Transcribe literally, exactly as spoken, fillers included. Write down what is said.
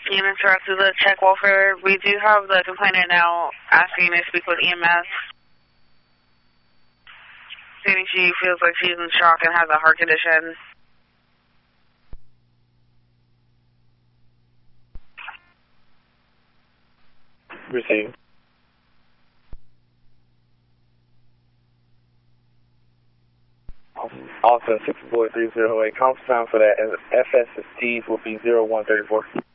Unit to the check welfare. We do have the complainant now asking to speak with E M S. Stating she feels like she's in shock and has a heart condition. Received. Alpha six four three zero eight, conference time for that F S S T will be zero one three four.